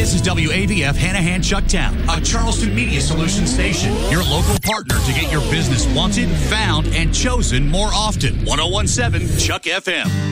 This is WAVF Hanahan Chucktown, a Charleston Media Solutions station. Your local partner to get your business wanted, found, and chosen more often. 1017 Chuck FM.